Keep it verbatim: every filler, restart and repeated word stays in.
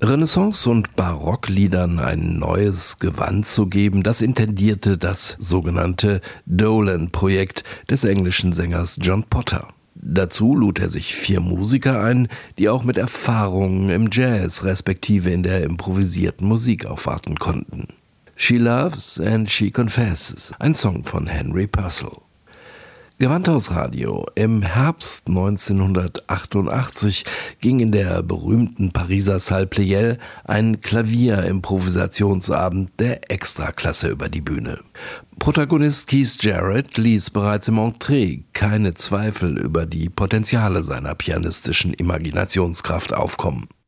Renaissance- und Barockliedern ein neues Gewand zu geben, das intendierte das sogenannte Dolan-Projekt des englischen Sängers John Potter. Dazu lud er sich vier Musiker ein, die auch mit Erfahrungen im Jazz respektive in der improvisierten Musik aufwarten konnten. She Loves and She Confesses, ein Song von Henry Purcell. Gewandhausradio. Im Herbst neunzehnhundertachtundachtzig ging in der berühmten Pariser Salle Pleyel ein Klavier-Improvisationsabend der Extraklasse über die Bühne. Protagonist Keith Jarrett ließ bereits im Entree keine Zweifel über die Potenziale seiner pianistischen Imaginationskraft aufkommen.